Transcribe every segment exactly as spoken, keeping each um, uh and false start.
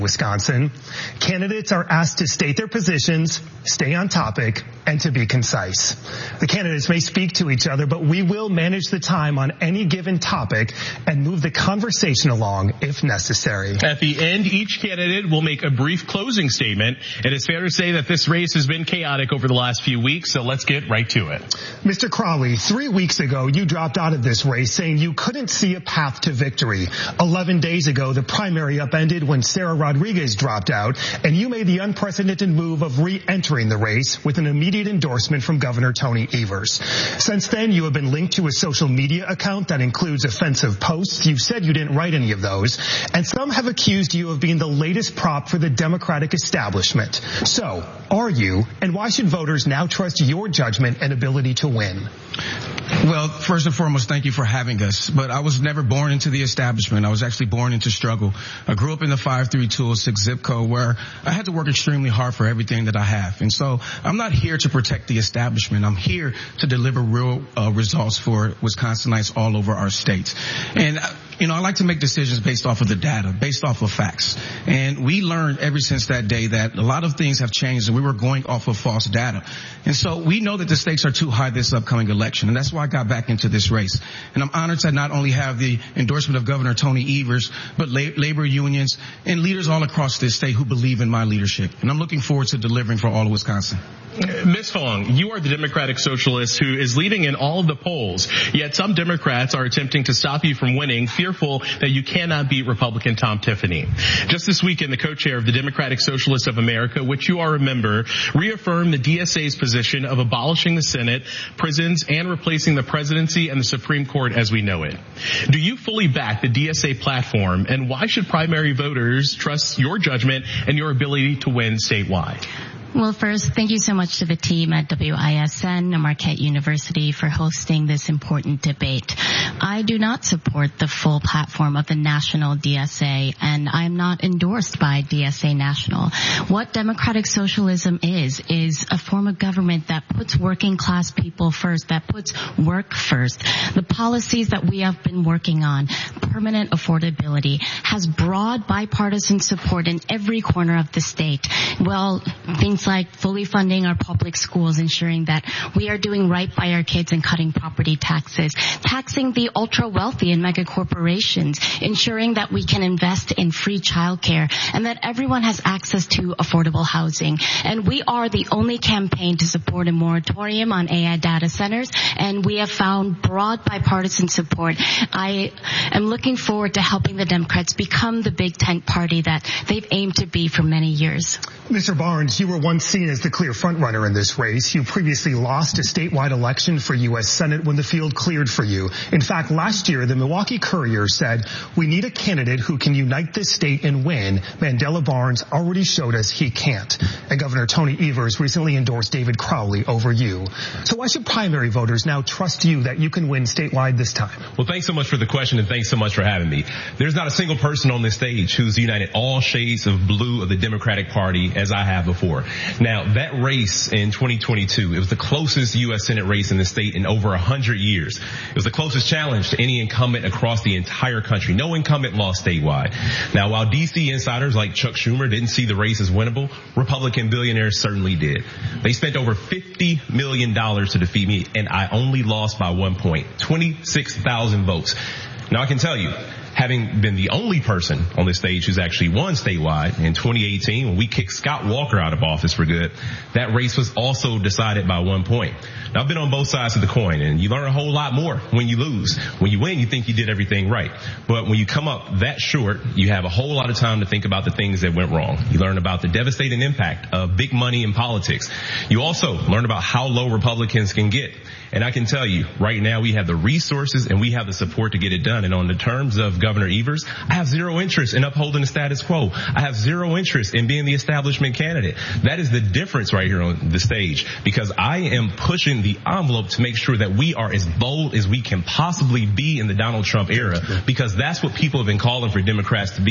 Wisconsin. Candidates are asked to state their positions, stay on topic, and to be concise. The candidates may speak to each other, but we will manage the time on any given topic and move the conversation along if necessary. At the end, each candidate will make a brief closing statement. It is fair to say that this race has been chaotic over the last few weeks, so let's get right to it. Mister Crowley, three weeks ago, you dropped out of this race saying you couldn't see a path to victory. Eleven days ago, the primary upended when Sarah Rodriguez dropped out, and you made the unprecedented move of re-entering the race with an immediate endorsement from Governor Tony Evers. Since then, you have been linked to a social media account that includes offensive posts. You've said you didn't write any of those, and some have accused you of being the latest prop for the Democratic establishment. So, are you, and why should voters now trust your judgment and ability to win? Well, first and foremost, thank you for having us. But I was never born into the establishment. I was actually born into struggle. I grew up in the five three two oh six zip code where I had to work extremely hard for everything that I have. And so I'm not here to protect the establishment. I'm here to deliver real uh, results for Wisconsinites all over our state. And uh, You know, I like to make decisions based off of the data, based off of facts. And we learned ever since that day that a lot of things have changed and we were going off of false data. And so we know that the stakes are too high this upcoming election. And that's why I got back into this race. And I'm honored to not only have the endorsement of Governor Tony Evers, but la- labor unions and leaders all across this state who believe in my leadership. And I'm looking forward to delivering for all of Wisconsin. Miz Fong, you are the Democratic Socialist who is leading in all of the polls, yet some Democrats are attempting to stop you from winning, fearful that you cannot beat Republican Tom Tiffany. Just this weekend, the co-chair of the Democratic Socialists of America, which you are a member, reaffirmed the D S A's position of abolishing the Senate, prisons, and replacing the presidency and the Supreme Court as we know it. Do you fully back the D S A platform, and why should primary voters trust your judgment and your ability to win statewide? Well, first, thank you so much to the team at W I S N and Marquette University for hosting this important debate. I do not support the full platform of the national D S A, and I'm not endorsed by D S A National. What democratic socialism is, is a form of government that puts working class people first, that puts work first. The policies that we have been working on, permanent affordability, has broad bipartisan support in every corner of the state. Well, things like fully funding our public schools, ensuring that we are doing right by our kids and cutting property taxes, taxing the ultra wealthy and mega corporations, ensuring that we can invest in free childcare and that everyone has access to affordable housing. And we are the only campaign to support a moratorium on A I data centers, and we have found broad bipartisan support. I am looking forward to helping the Democrats become the big tent party that they've aimed to be for many years. Mister Barnes, you were once seen as the clear frontrunner in this race. You previously lost a statewide election for U S Senate when the field cleared for you. In fact, last year, the Milwaukee Courier said, "We need a candidate who can unite this state and win." Mandela Barnes already showed us he can't. And Governor Tony Evers recently endorsed David Crowley over you. So why should primary voters now trust you that you can win statewide this time? Well, thanks so much for the question, and thanks so much for having me. There's not a single person on this stage who's united all shades of blue of the Democratic Party as I have before. Now, that race in twenty twenty-two, it was the closest U S Senate race in the state in over one hundred years. It was the closest challenge to any incumbent across the entire country. No incumbent lost statewide. Now, while D C insiders like Chuck Schumer didn't see the race as winnable, Republican billionaires certainly did. They spent over fifty million dollars to defeat me, and I only lost by one point, twenty-six thousand votes. Now, I can tell you, having been the only person on this stage who's actually won statewide in twenty eighteen when we kicked Scott Walker out of office for good, that race was also decided by one point. Now, I've been on both sides of the coin, and you learn a whole lot more when you lose. When you win, you think you did everything right. But when you come up that short, you have a whole lot of time to think about the things that went wrong. You learn about the devastating impact of big money in politics. You also learn about how low Republicans can get. And I can tell you, right now we have the resources and we have the support to get it done. And on the terms of Governor Evers, I have zero interest in upholding the status quo. I have zero interest in being the establishment candidate. That is the difference right here on the stage, because I am pushing the envelope to make sure that we are as bold as we can possibly be in the Donald Trump era, because that's what people have been calling for Democrats to be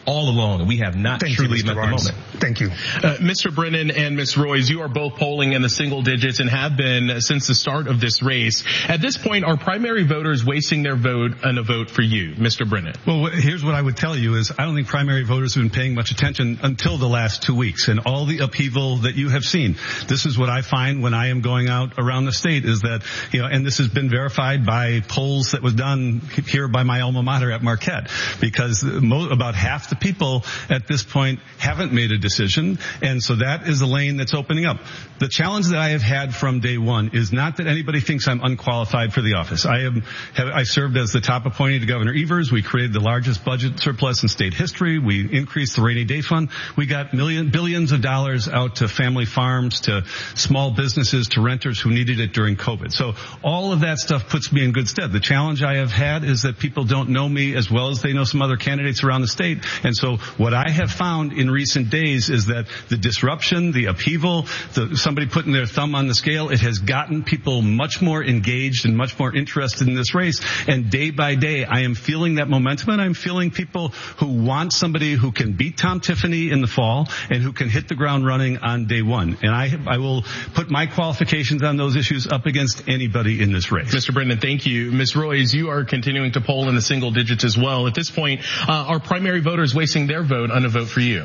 all along, and we have not Thank truly you, met the moment. Thank you. Uh, Mister Brennan and Miz Roys, you are both polling in the single digits and have been since the start of this race. At this point, are primary voters wasting their vote on a vote for you, Mister Brennan? Well, here's what I would tell you is I don't think primary voters have been paying much attention until the last two weeks and all the upheaval that you have seen. This is what I find when I am going out around the state is that, you know, and this has been verified by polls that was done here by my alma mater at Marquette, because mo- about half the people at this point haven't made a decision, and so that is a lane that's opening up. The challenge that I have had from day one is not that anybody thinks I'm unqualified for the office. I am, have, I served as the top appointee to Governor Evers. We created the largest budget surplus in state history. We increased the rainy day fund. We got million, billions of dollars out to family farms, to small businesses, to renters who needed it during COVID. So all of that stuff puts me in good stead. The challenge I have had is that people don't know me as well as they know some other candidates around the state. And so what I have found in recent days is that the disruption, the upheaval, the, somebody putting their thumb on the scale, it has gotten people much more engaged and much more interested in this race. And day by day, I am feeling that momentum, and I'm feeling people who want somebody who can beat Tom Tiffany in the fall and who can hit the ground running on day one. And I, I will put my qualifications on those issues up against anybody in this race. Mister Brennan, thank you. Miz Roys, you are continuing to poll in the single digits as well. At this point, uh, are primary voters wasting their vote on a vote for you?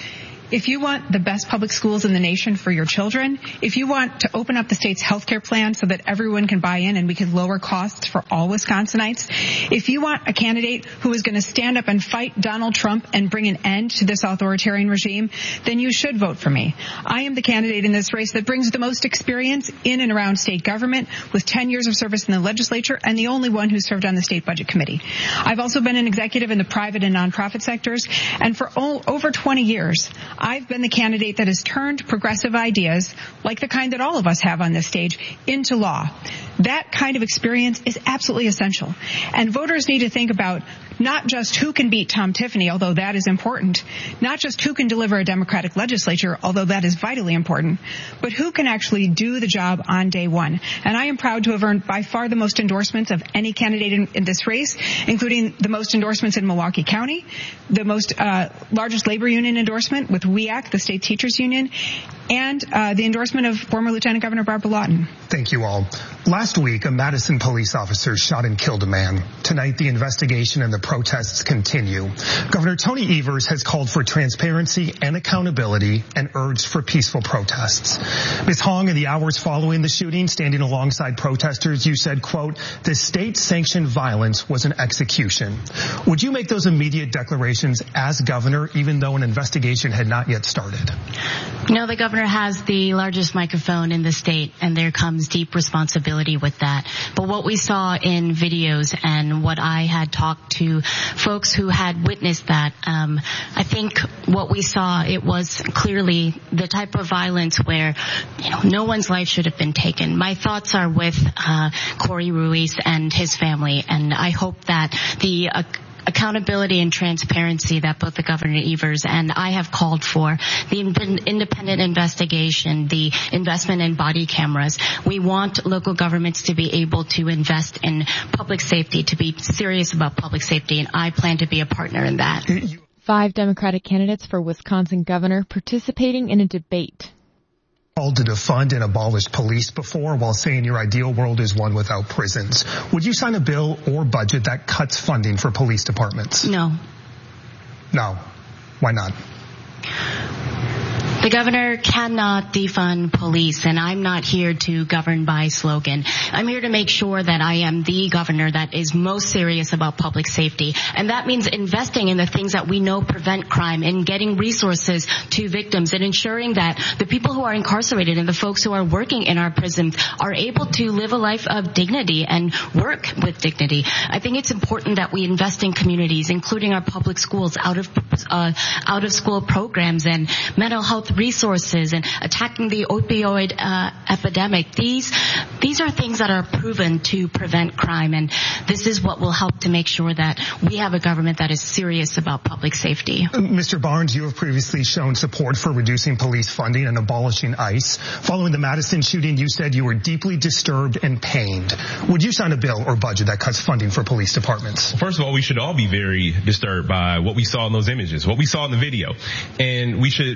If you want the best public schools in the nation for your children, if you want to open up the state's health care plan so that everyone can buy in and we can lower costs for all Wisconsinites, if you want a candidate who is going to stand up and fight Donald Trump and bring an end to this authoritarian regime, then you should vote for me. I am the candidate in this race that brings the most experience in and around state government, with ten years of service in the legislature and the only one who served on the state budget committee. I've also been an executive in the private and nonprofit sectors, and for o- over twenty years, I've been the candidate that has turned progressive ideas, like the kind that all of us have on this stage, into law. That kind of experience is absolutely essential. And voters need to think about not just who can beat Tom Tiffany, although that is important, not just who can deliver a Democratic legislature, although that is vitally important, but who can actually do the job on day one. And I am proud to have earned by far the most endorsements of any candidate in, in this race, including the most endorsements in Milwaukee County, the most uh, largest labor union endorsement with W E A C, the state teachers union, and uh, the endorsement of former Lieutenant Governor Barbara Lawton. Thank you all. Last week, a Madison police officer shot and killed a man. Tonight, the investigation and the protests continue. Governor Tony Evers has called for transparency and accountability and urged for peaceful protests. Miz Hong, in the hours following the shooting, standing alongside protesters, you said, quote, "The state-sanctioned violence was an execution." Would you make those immediate declarations as governor, even though an investigation had not yet started? No, the governor has the largest microphone in the state, and there comes deep responsibility with that. But what we saw in videos and what I had talked to folks who had witnessed that, um, I think what we saw, it was clearly the type of violence where, you know, no one's life should have been taken. My thoughts are with uh, Corey Ruiz and his family, and I hope that the uh, accountability and transparency that both the Governor Evers and I have called for, the independent investigation, the investment in body cameras. We want local governments to be able to invest in public safety, to be serious about public safety, and I plan to be a partner in that. Five Democratic candidates for Wisconsin governor participating in a debate. Called to defund and abolish police before, while saying your ideal world is one without prisons. Would you sign a bill or budget that cuts funding for police departments? No. No. Why not? The governor cannot defund police, and I'm not here to govern by slogan. I'm here to make sure that I am the governor that is most serious about public safety, and that means investing in the things that we know prevent crime and getting resources to victims and ensuring that the people who are incarcerated and the folks who are working in our prisons are able to live a life of dignity and work with dignity. I think it's important that we invest in communities, including our public schools, out of uh, out of school programs and mental health health resources and attacking the opioid uh, epidemic. These these are things that are proven to prevent crime, and this is what will help to make sure that we have a government that is serious about public safety. Mister Barnes, you have previously shown support for reducing police funding and abolishing ICE. Following the Madison shooting, you said you were deeply disturbed and pained. Would you sign a bill or budget that cuts funding for police departments? First of all, we should all be very disturbed by what we saw in those images, what we saw in the video. And we should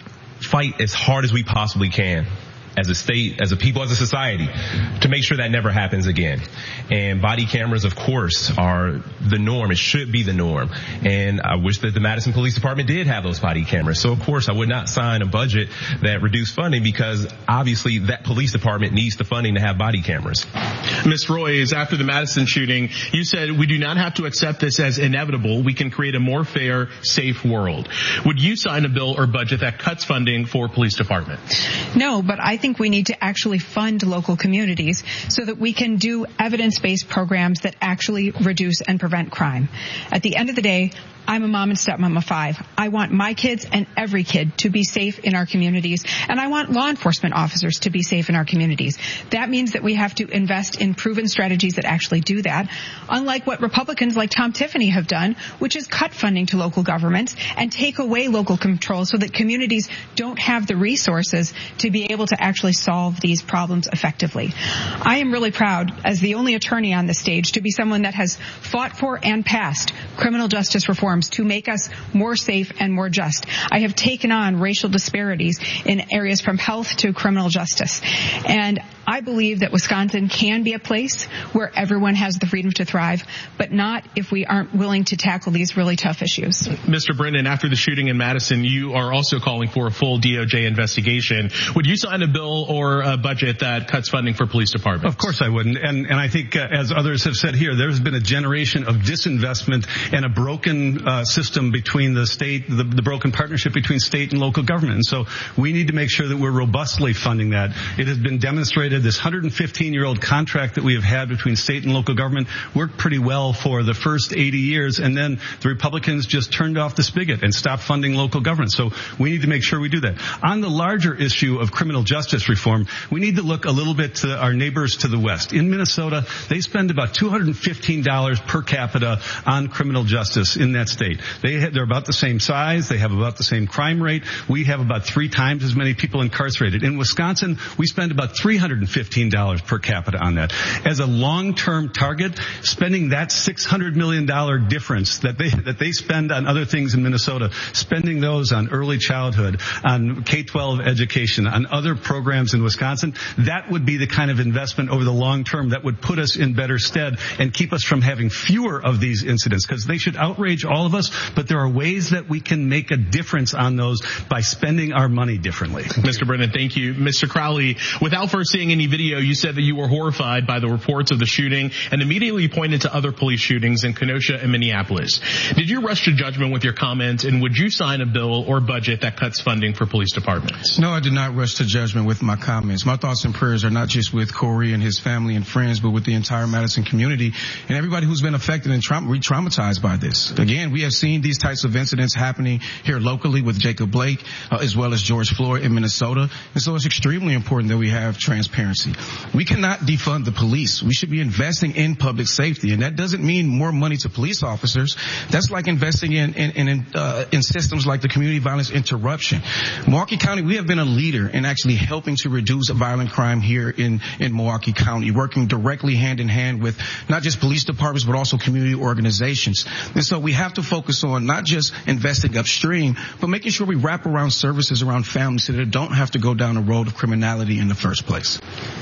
fight as hard as we possibly can as a state, as a people, as a society, to make sure that never happens again. And body cameras, of course, are the norm. It should be the norm. And I wish that the Madison Police Department did have those body cameras. So, of course, I would not sign a budget that reduced funding, because obviously that police department needs the funding to have body cameras. Miz Roys, after the Madison shooting, you said we do not have to accept this as inevitable. We can create a more fair, safe world. Would you sign a bill or budget that cuts funding for police departments? No, but I think we need to actually fund local communities so that we can do evidence-based programs that actually reduce and prevent crime. At the end of the day, I'm a mom and stepmom of five. I want my kids and every kid to be safe in our communities, and I want law enforcement officers to be safe in our communities. That means that we have to invest in proven strategies that actually do that, unlike what Republicans like Tom Tiffany have done, which is cut funding to local governments and take away local control so that communities don't have the resources to be able to actually solve these problems effectively. I am really proud, as the only attorney on the stage, to be someone that has fought for and passed criminal justice reform to make us more safe and more just. I have taken on racial disparities in areas from health to criminal justice. And I believe that Wisconsin can be a place where everyone has the freedom to thrive, but not if we aren't willing to tackle these really tough issues. Mister Brennan, after the shooting in Madison, you are also calling for a full D O J investigation. Would you sign a bill or a budget that cuts funding for police departments? Of course I wouldn't. And, and I think, uh, as others have said here, there's been a generation of disinvestment and a broken uh, system between the state, the, the broken partnership between state and local government. And so we need to make sure that we're robustly funding that. It has been demonstrated this one hundred fifteen year old contract that we have had between state and local government worked pretty well for the first eighty years, and then the Republicans just turned off the spigot and stopped funding local government. So we need to make sure we do that. On the larger issue of criminal justice reform, we need to look a little bit to our neighbors to the west. In Minnesota, they spend about two hundred fifteen dollars per capita on criminal justice in that state. They they're about the same size. They have about the same crime rate. We have about three times as many people incarcerated. In Wisconsin, we spend about three hundred fifteen dollars per capita on that. As a long-term target, spending that six hundred million dollars difference that they that they spend on other things in Minnesota, spending those on early childhood, on K twelve education, on other programs in Wisconsin, that would be the kind of investment over the long term that would put us in better stead and keep us from having fewer of these incidents, because they should outrage all of us, but there are ways that we can make a difference on those by spending our money differently. Mister Brennan, thank you. Mister Crowley, without first seeing any video, you said that you were horrified by the reports of the shooting and immediately pointed to other police shootings in Kenosha and Minneapolis. Did you rush to judgment with your comments, and would you sign a bill or budget that cuts funding for police departments? No, I did not rush to judgment with my comments. My thoughts and prayers are not just with Corey and his family and friends, but with the entire Madison community and everybody who's been affected and tra- re-traumatized by this. Again, we have seen these types of incidents happening here locally with Jacob Blake, uh, as well as George Floyd in Minnesota. And so it's extremely important that we have transparency. We cannot defund the police. We should be investing in public safety. And that doesn't mean more money to police officers. That's like investing in, in, in, uh, in systems like the community violence interruption. Milwaukee County, we have been a leader in actually helping to reduce violent crime here in, in Milwaukee County, working directly hand in hand with not just police departments, but also community organizations. And so we have to focus on not just investing upstream, but making sure we wrap around services around families so that they don't have to go down the road of criminality in the first place.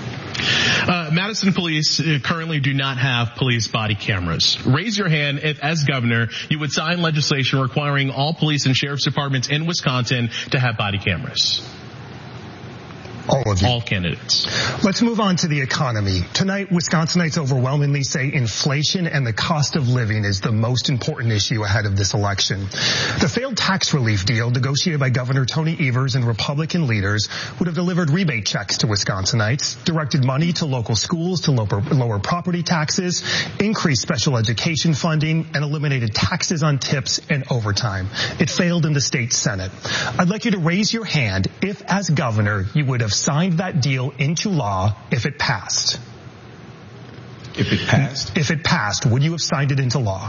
Uh, Madison police currently do not have police body cameras. Raise your hand if, as governor, you would sign legislation requiring all police and sheriff's departments in Wisconsin to have body cameras. All of you. All candidates. Let's move on to the economy. Tonight, Wisconsinites overwhelmingly say inflation and the cost of living is the most important issue ahead of this election. The failed tax relief deal negotiated by Governor Tony Evers and Republican leaders would have delivered rebate checks to Wisconsinites, directed money to local schools to lower, lower property taxes, increased special education funding, and eliminated taxes on tips and overtime. It failed in the state Senate. I'd like you to raise your hand if, as governor, you would have signed that deal into law if it passed. If it passed? If it passed, would you have signed it into law?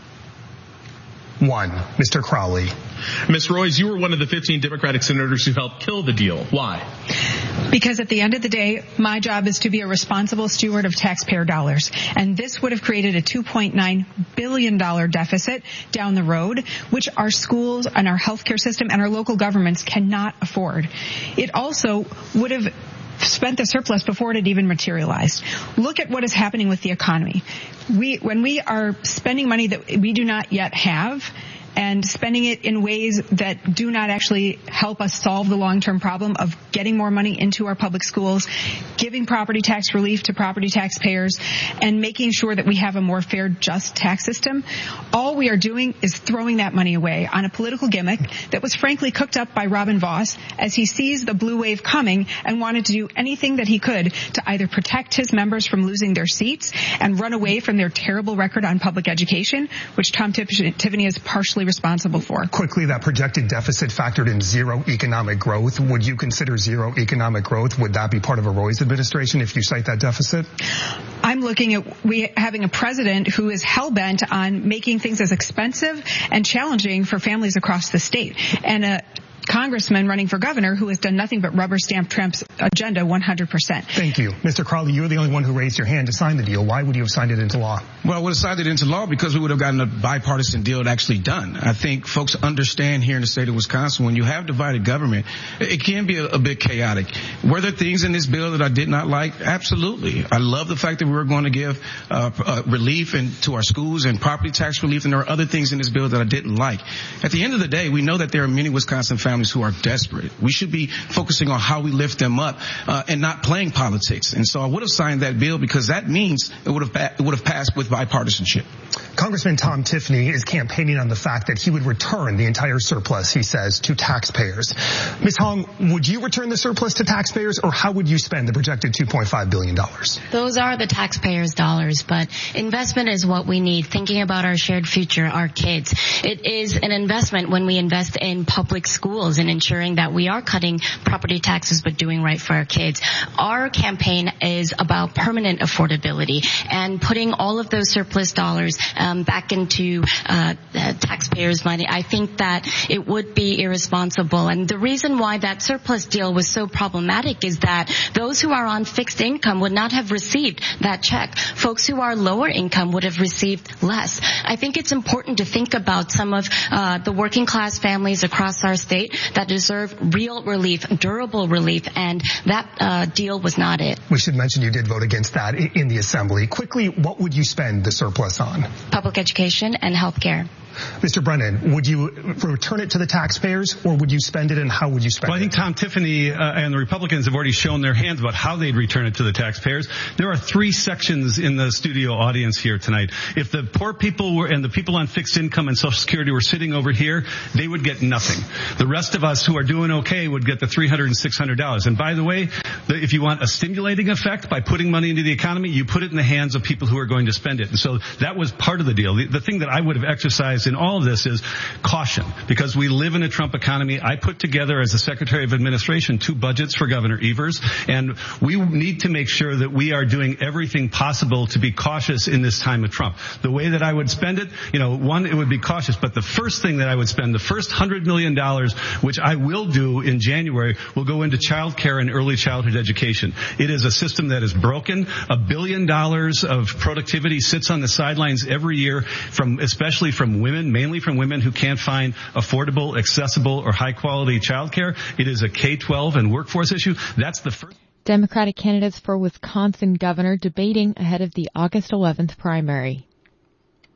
One, Mister Crowley. Miz Roys, you were one of the fifteen Democratic senators who helped kill the deal. Why? Because at the end of the day, my job is to be a responsible steward of taxpayer dollars. And this would have created a two point nine billion dollars deficit down the road, which our schools and our healthcare system and our local governments cannot afford. It also would have spent the surplus before it had even materialized. Look at what is happening with the economy. We, when we are spending money that we do not yet have, and spending it in ways that do not actually help us solve the long-term problem of getting more money into our public schools, giving property tax relief to property taxpayers, and making sure that we have a more fair, just tax system. All we are doing is throwing that money away on a political gimmick that was frankly cooked up by Robin Vos as he sees the blue wave coming and wanted to do anything that he could to either protect his members from losing their seats and run away from their terrible record on public education, which Tom Tiffany is partially responsible for. Quickly, that projected deficit factored in zero economic growth. Would you consider zero economic growth? Would that be part of a Roy's administration if you cite that deficit? I'm looking at we having a president who is hell-bent on making things as expensive and challenging for families across the state, and a congressman running for governor who has done nothing but rubber stamp Trump's agenda one hundred percent. Thank you. Mister Crowley, you were the only one who raised your hand to sign the deal. Why would you have signed it into law? Well, I would have signed it into law because we would have gotten a bipartisan deal actually done. I think folks understand here in the state of Wisconsin, when you have divided government, it can be a, a bit chaotic. Were there things in this bill that I did not like? Absolutely. I love the fact that we were going to give uh, uh, relief in, to our schools and property tax relief, and there are other things in this bill that I didn't like. At the end of the day, we know that there are many Wisconsin families who are desperate. We should be focusing on how we lift them up uh, and not playing politics. And so I would have signed that bill because that means it would have it would have passed with bipartisanship. Congressman Tom Tiffany is campaigning on the fact that he would return the entire surplus, he says, to taxpayers. Miz Hong, would you return the surplus to taxpayers, or how would you spend the projected two point five billion dollars? Those are the taxpayers' dollars, but investment is what we need, thinking about our shared future, our kids. It is an investment when we invest in public schools and ensuring that we are cutting property taxes but doing right for our kids. Our campaign is about permanent affordability and putting all of those surplus dollars um, back into uh, taxpayers' money. I think that it would be irresponsible. And the reason why that surplus deal was so problematic is that those who are on fixed income would not have received that check. Folks who are lower income would have received less. I think it's important to think about some of uh, the working class families across our state that deserve real relief, durable relief, and that uh, deal was not it. We should mention you did vote against that in the Assembly. Quickly, what would you spend the surplus on? Public education and health care. Mister Brennan, would you return it to the taxpayers, or would you spend it, and how would you spend it? Well, I think Tom Tiffany uh, and the Republicans have already shown their hands about how they'd return it to the taxpayers. There are three sections in the studio audience here tonight. If the poor people were and the people on fixed income and Social Security were sitting over here, they would get nothing. The rest of us who are doing okay would get the three hundred and six hundred dollars. And by the way, the, if you want a stimulating effect by putting money into the economy, you put it in the hands of people who are going to spend it. And so that was part of the deal. The, the thing that I would have exercised in all of this is caution, because we live in a Trump economy. I put together as the Secretary of Administration two budgets for Governor Evers, and we need to make sure that we are doing everything possible to be cautious in this time of Trump. The way that I would spend it, you know, one, it would be cautious, but the first thing that I would spend, the first one hundred million dollars, which I will do in January, will go into child care and early childhood education. It is a system that is broken. A billion dollars of productivity sits on the sidelines every year, from especially from women, mainly from women who can't find affordable, accessible, or high-quality child care. It is a K twelve and workforce issue. That's the first. Democratic candidates for Wisconsin governor debating ahead of the August eleventh primary.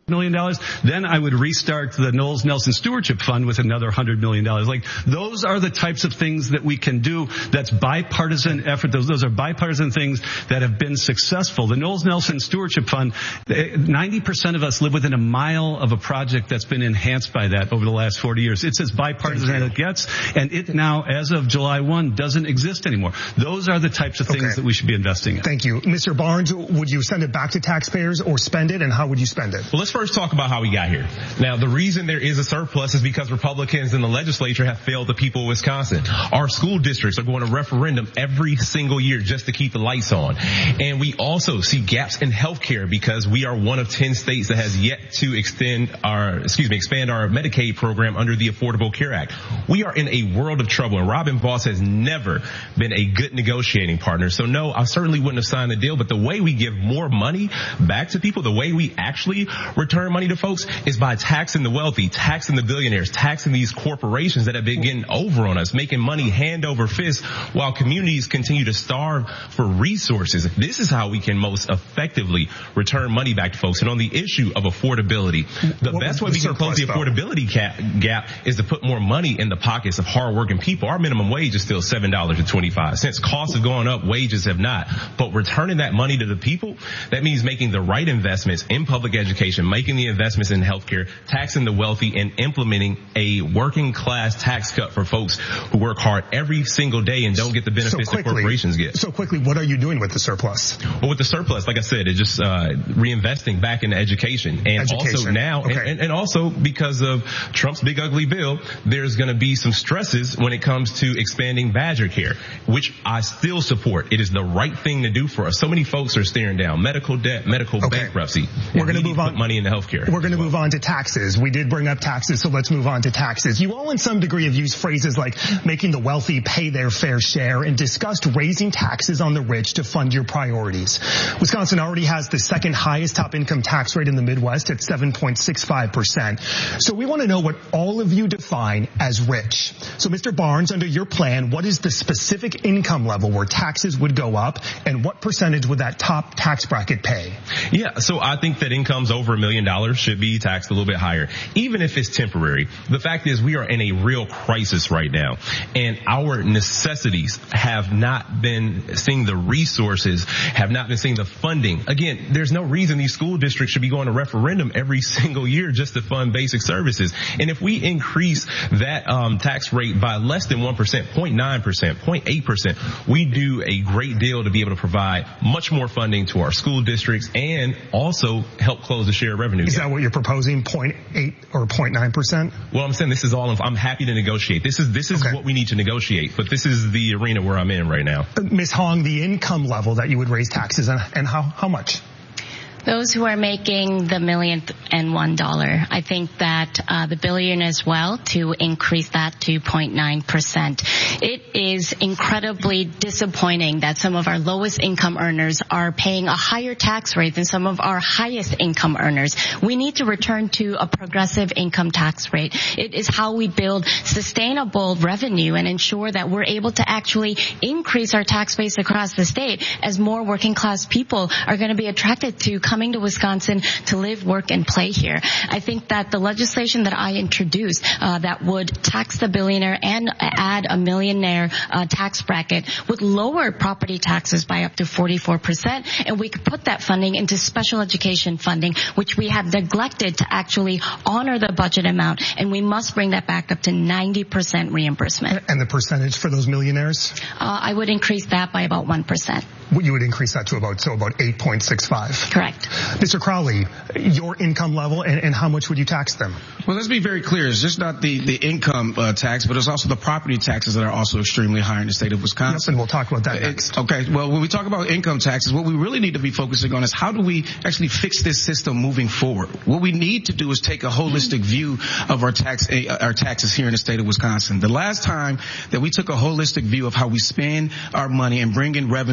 million dollars, then I would restart the Knowles Nelson Stewardship Fund with another one hundred million dollars. Like, those are the types of things that we can do. That's bipartisan effort. Those, those are bipartisan things that have been successful. The Knowles Nelson Stewardship Fund, ninety percent of us live within a mile of a project that's been enhanced by that over the last forty years. It's as bipartisan as it gets, and it now, as of July first, doesn't exist anymore. Those are the types of things okay. that we should be investing in. Thank you. Mister Barnes, would you send it back to taxpayers or spend it, and how would you spend it? Well, let's first talk about how we got here. Now, the reason there is a surplus is because Republicans in the legislature have failed the people of Wisconsin. Our school districts are going to referendum every single year just to keep the lights on. And we also see gaps in health care because we are one of ten states that has yet to extend our, excuse me, expand our Medicaid program under the Affordable Care Act. We are in a world of trouble, and Robin Vos has never been a good negotiating partner. So no, I certainly wouldn't have signed the deal, but the way we give more money back to people, the way we actually return money to folks is by taxing the wealthy, taxing the billionaires, taxing these corporations that have been getting over on us, making money hand over fist while communities continue to starve for resources. This is how we can most effectively return money back to folks. And on the issue of affordability, the what best way we can close the affordability cap, gap is to put more money in the pockets of hardworking people. Our minimum wage is still seven dollars and twenty-five cents. Costs have gone up, wages have not. But returning that money to the people, that means making the right investments in public education, making the investments in healthcare, taxing the wealthy, and implementing a working class tax cut for folks who work hard every single day and don't get the benefits so quickly, that corporations get. So quickly, what are you doing with the surplus? Well, with the surplus, like I said, it's just uh, reinvesting back into education. And education. also now, okay. and, and also because of Trump's big ugly bill, there's going to be some stresses when it comes to expanding Badger Care, which I still support. It is the right thing to do for us. So many folks are staring down medical debt, medical okay. bankruptcy. We're going to move on. Money into healthcare. We're going to well. move on to taxes. We did bring up taxes, so let's move on to taxes. You all in some degree have used phrases like making the wealthy pay their fair share and discussed raising taxes on the rich to fund your priorities. Wisconsin already has the second highest top income tax rate in the Midwest at seven point six five percent. So we want to know what all of you define as rich. So Mister Barnes, under your plan, what is the specific income level where taxes would go up, and what percentage would that top tax bracket pay? Yeah, so I think that incomes over a million dollars should be taxed a little bit higher, even if it's temporary. The fact is we are in a real crisis right now, and our necessities have not been seeing the resources, have not been seeing the funding. Again, there's no reason these school districts should be going to referendum every single year just to fund basic services. And if we increase that um, tax rate by less than one percent, zero point nine percent, zero point eight percent, we do a great deal to be able to provide much more funding to our school districts and also help close the share revenue. Is that what you're proposing, zero point eight or zero point nine percent? Well, I'm saying this is all, I'm happy to negotiate. This is, this is okay. what we need to negotiate, but this is the arena where I'm in right now. Uh, Miz Hong, the income level that you would raise taxes and, and how, how much? Those who are making the millionth and one dollar. I think that uh, the billion as well, to increase that to zero point nine percent. It is incredibly disappointing that some of our lowest income earners are paying a higher tax rate than some of our highest income earners. We need to return to a progressive income tax rate. It is how we build sustainable revenue and ensure that we're able to actually increase our tax base across the state as more working class people are going to be attracted to coming to Wisconsin to live, work, and play here. I think that the legislation that I introduced uh, that would tax the billionaire and add a millionaire uh, tax bracket would lower property taxes by up to forty-four percent, and we could put that funding into special education funding, which we have neglected to actually honor the budget amount, and we must bring that back up to ninety percent reimbursement. And the percentage for those millionaires? Uh, I would increase that by about one percent. You would increase that to about, so about eight point six five. Correct. Mister Crowley, your income level and, and how much would you tax them? Well, let's be very clear. It's just not the, the income uh, tax, but it's also the property taxes that are also extremely high in the state of Wisconsin. Yes, and we'll talk about that next. Okay. Well, when we talk about income taxes, what we really need to be focusing on is how do we actually fix this system moving forward? What we need to do is take a holistic view of our tax uh, our taxes here in the state of Wisconsin. The last time that we took a holistic view of how we spend our money and bring in revenues was in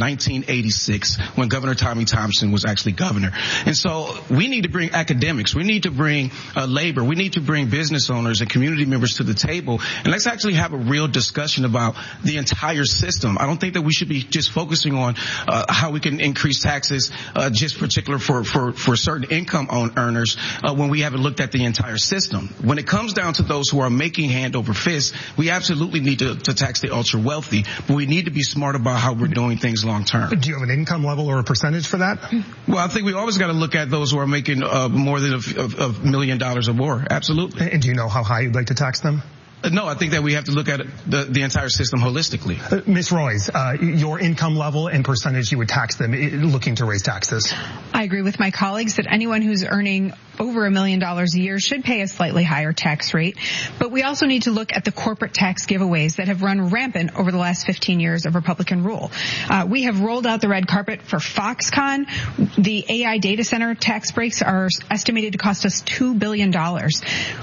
nineteen eighty-six when Governor Tommy Thompson was actually governor. And so we need to bring academics. We need to bring uh, labor. We need to bring business owners and community members to the table. And let's actually have a real discussion about the entire system. I don't think that we should be just focusing on uh, how we can increase taxes uh, just particular for, for, for certain income on earners uh, when we haven't looked at the entire system. When it comes down to those who are making hand over fist, we absolutely need to, to tax the ultra wealthy, but we need to be smart about how we're doing things long term. Do you have an income level or a percentage for that? Well, I think we always got to look at those who are making uh, more than a, a, a million dollars or more. Absolutely. And do you know how high you'd like to tax them? No, I think that we have to look at the, the entire system holistically. Uh, Miz Roys, uh, your income level and percentage you would tax them looking to raise taxes. I agree with my colleagues that anyone who's earning over a million dollars a year should pay a slightly higher tax rate. But we also need to look at the corporate tax giveaways that have run rampant over the last fifteen years of Republican rule. Uh, we have rolled out the red carpet for Foxconn. The A I data center tax breaks are estimated to cost us two billion dollars.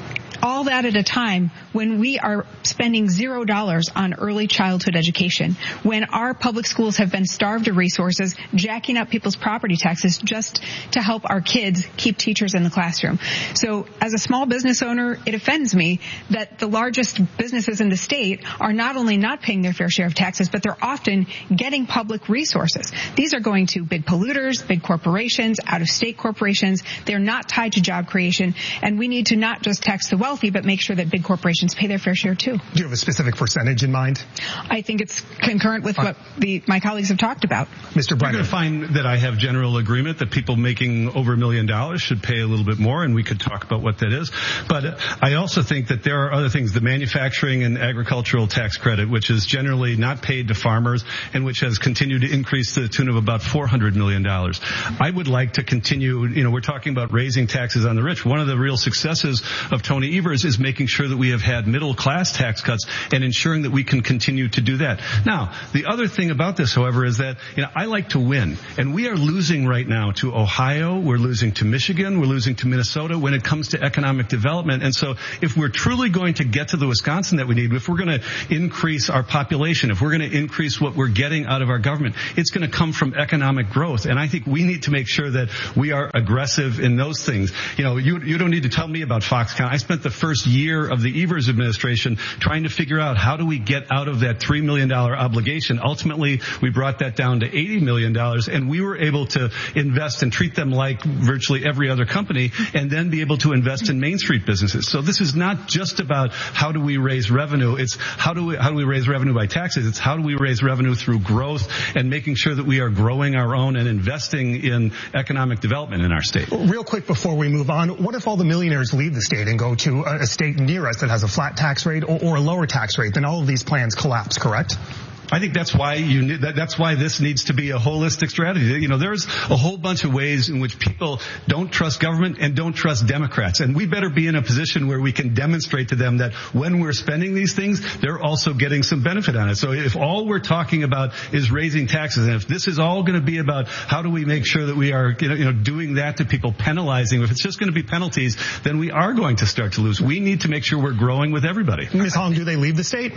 All that at a time when we are spending zero dollars on early childhood education, when our public schools have been starved of resources, jacking up people's property taxes just to help our kids keep teachers in the classroom. So as a small business owner, it offends me that the largest businesses in the state are not only not paying their fair share of taxes, but they're often getting public resources. These are going to big polluters, big corporations, out-of-state corporations. They're not tied to job creation, and we need to not just tax the wealthy, but make sure that big corporations pay their fair share too. Do you have a specific percentage in mind? I think it's concurrent with what the, my colleagues have talked about. Mister Brennan. You're going to find that I have general agreement that people making over a million dollars should pay a little bit more, and we could talk about what that is. But I also think that there are other things, the manufacturing and agricultural tax credit, which is generally not paid to farmers and which has continued to increase to the tune of about four hundred million dollars. I would like to continue, you know, we're talking about raising taxes on the rich. One of the real successes of Tony Evers is making sure that we have had middle class tax cuts and ensuring that we can continue to do that. Now, the other thing about this, however, is that, you know, I like to win, and we are losing right now to Ohio, we're losing to Michigan, we're losing to Minnesota when it comes to economic development. And so if we're truly going to get to the Wisconsin that we need, if we're going to increase our population, if we're going to increase what we're getting out of our government, it's going to come from economic growth. And I think we need to make sure that we are aggressive in those things. You know, you, you don't need to tell me about Foxconn. I spent the first year of the Evers administration trying to figure out how do we get out of that three million dollars obligation. Ultimately, we brought that down to eighty million dollars, and we were able to invest and treat them like virtually every other company, and then be able to invest in Main Street businesses. So this is not just about how do we raise revenue. It's how do we, how do we raise revenue by taxes. It's how do we raise revenue through growth and making sure that we are growing our own and investing in economic development in our state. Real quick before we move on, what if all the millionaires leave the state and go to a state near us that has a flat tax rate or, or a lower tax rate? Then all of these plans collapse, correct? I think that's why you need, that, that's why this needs to be a holistic strategy. You know, there's a whole bunch of ways in which people don't trust government and don't trust Democrats. And we better be in a position where we can demonstrate to them that when we're spending these things, they're also getting some benefit on it. So if all we're talking about is raising taxes, and if this is all going to be about how do we make sure that we are, you know, you know doing that to people, penalizing, if it's just going to be penalties, then we are going to start to lose. We need to make sure we're growing with everybody. Miz Hong, do they leave the state?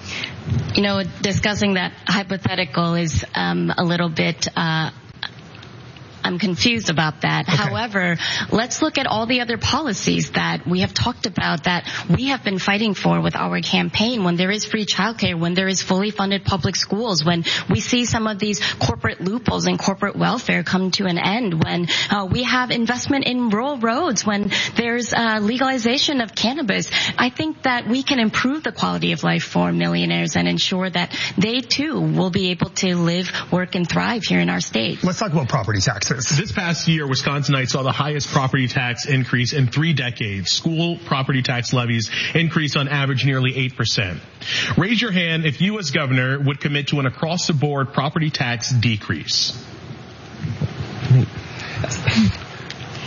You know, discussing that hypothetical is um, a little bit uh I'm confused about that. Okay. However, let's look at all the other policies that we have talked about that we have been fighting for with our campaign. When there is free childcare, when there is fully funded public schools, when we see some of these corporate loopholes and corporate welfare come to an end, when uh, we have investment in rural roads, when there's uh, legalization of cannabis, I think that we can improve the quality of life for millionaires and ensure that they too will be able to live, work, and thrive here in our state. Let's talk about property taxes. This past year, Wisconsinites saw the highest property tax increase in three decades. School property tax levies increased on average nearly eight percent. Raise your hand if you as governor would commit to an across-the-board property tax decrease.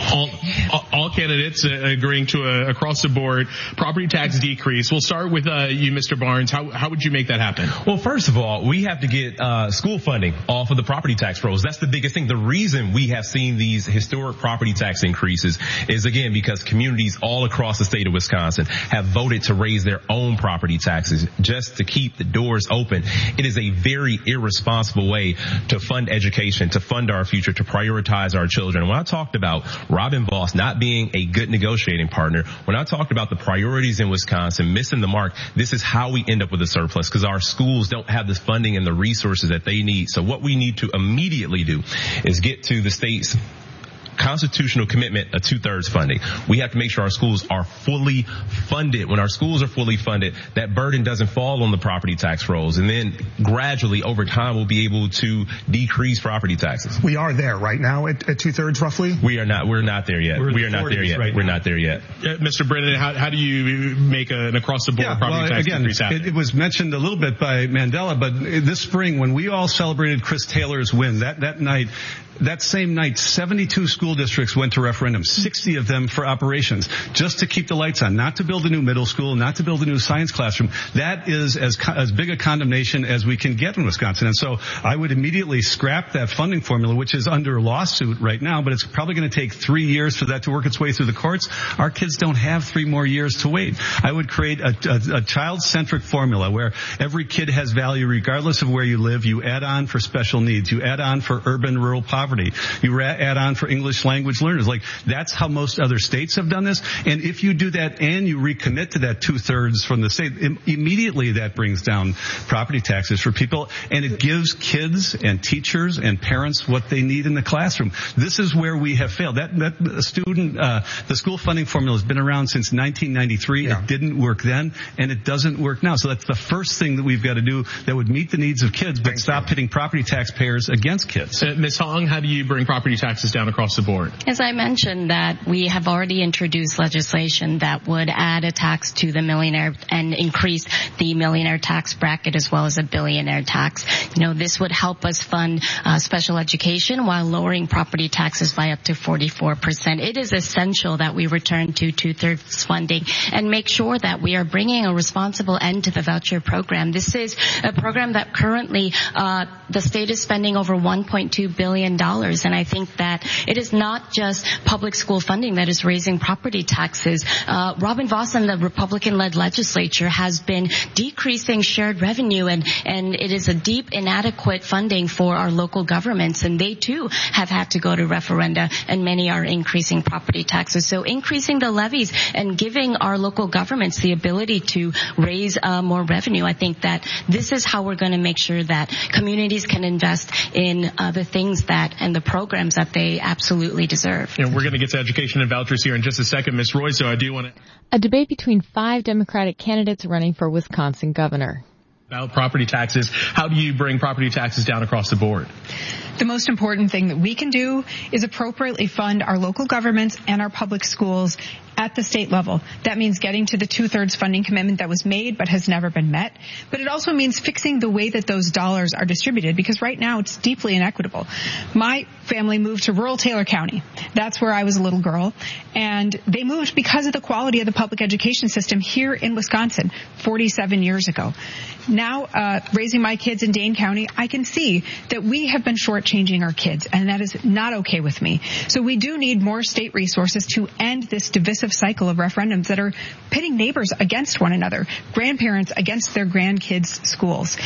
All, all candidates uh, agreeing to a across the board property tax decrease. We'll start with uh, you, Mister Barnes. How how would you make that happen? Well, first of all, we have to get uh school funding off of the property tax rolls. That's the biggest thing. The reason we have seen these historic property tax increases is, again, because communities all across the state of Wisconsin have voted to raise their own property taxes just to keep the doors open. It is a very irresponsible way to fund education, to fund our future, to prioritize our children. When I talked about Robin Vos not being a good negotiating partner, when I talked about the priorities in Wisconsin missing the mark, this is how we end up with a surplus, because our schools don't have the funding and the resources that they need. So what we need to immediately do is get to the state's constitutional commitment of two-thirds funding. We have to make sure our schools are fully funded. When our schools are fully funded, that burden doesn't fall on the property tax rolls. And then gradually, over time, we'll be able to decrease property taxes. We are there right now at, at two-thirds roughly? We are not. We're not there yet. We're we are not there yet. Right we're now. not there yet. Uh, Mister Brennan, how, how do you make a, an across-the-board Yeah, property well, tax again, decrease happen? it, it was mentioned a little bit by Mandela, but this spring, when we all celebrated Chris Taylor's win, that, that night, that same night, seventy-two school districts went to referendum, sixty of them for operations, just to keep the lights on, not to build a new middle school, not to build a new science classroom. That is as as big a condemnation as we can get in Wisconsin. And so I would immediately scrap that funding formula, which is under lawsuit right now, but it's probably going to take three years for that to work its way through the courts. Our kids don't have three more years to wait. I would create a, a, a child-centric formula where every kid has value regardless of where you live. You add on for special needs. You add on for urban, rural poverty. You add on for English language learners. Like, that's how most other states have done this. And if you do that and you recommit to that two-thirds from the state, immediately that brings down property taxes for people, and it gives kids and teachers and parents what they need in the classroom. This is where we have failed. That, that student, uh, the school funding formula has been around since nineteen ninety-three. Yeah. It didn't work then, and it doesn't work now. So that's the first thing that we've got to do that would meet the needs of kids, but Thank stop you. pitting property taxpayers against kids. Uh, Miz Hong, how do you bring property taxes down across the board? As I mentioned, that we have already introduced legislation that would add a tax to the millionaire and increase the millionaire tax bracket as well as a billionaire tax. You know, this would help us fund uh, special education while lowering property taxes by up to forty-four percent. It is essential that we return to two-thirds funding and make sure that we are bringing a responsible end to the voucher program. This is a program that currently uh, the state is spending over one point two billion dollars, and I think that it is not just public school funding that is raising property taxes. Uh, Robin Vos and the Republican-led legislature has been decreasing shared revenue, and, and it is a deep inadequate funding for our local governments, and they too have had to go to referenda, and many are increasing property taxes. So increasing the levies and giving our local governments the ability to raise uh, more revenue, I think that this is how we're going to make sure that communities can invest in uh, the things that and the programs that they absolutely deserve. And we're going to get to education and vouchers here in just a second, Miz Roy, so I do want to... A debate between five Democratic candidates running for Wisconsin governor. About property taxes. How do you bring property taxes down across the board? The most important thing that we can do is appropriately fund our local governments and our public schools at the state level. That means getting to the two-thirds funding commitment that was made but has never been met. But it also means fixing the way that those dollars are distributed, because right now it's deeply inequitable. My family moved to rural Taylor County. That's where I was a little girl. And they moved because of the quality of the public education system here in Wisconsin forty-seven years ago. Now, uh, raising my kids in Dane County, I can see that we have been shortchanging our kids, and that is not okay with me. So we do need more state resources to end this divisive cycle of referendums that are pitting neighbors against one another, grandparents against their grandkids' schools.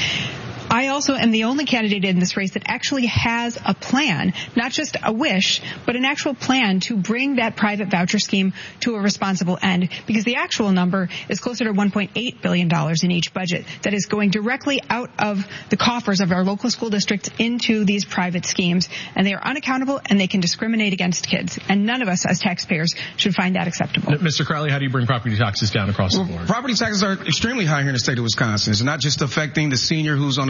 I also am the only candidate in this race that actually has a plan, not just a wish, but an actual plan to bring that private voucher scheme to a responsible end, because the actual number is closer to one point eight billion dollars in each budget that is going directly out of the coffers of our local school districts into these private schemes, and they are unaccountable and they can discriminate against kids, and none of us as taxpayers should find that acceptable. Mister Crowley, how do you bring property taxes down across well, the board? Property taxes are extremely high here in the state of Wisconsin. It's not just affecting the senior who's on a